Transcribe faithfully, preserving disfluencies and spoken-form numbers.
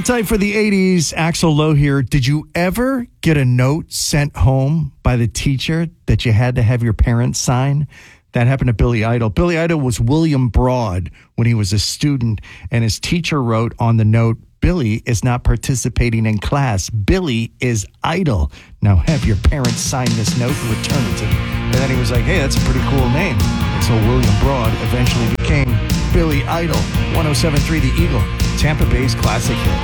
Appetite for the eighties. Axl Lowe here. Did you ever get a note sent home by the teacher that you had to have your parents sign? That happened to Billy Idol. Billy Idol was William Broad when he was a student, and his teacher wrote on the note, Billy is not participating in class. Billy is idle. Now have your parents sign this note and return it to me. And then he was like, hey, that's a pretty cool name. And so William Broad eventually became Billy Idol. one oh seven point three The Eagle, Tampa Bay's classic hits.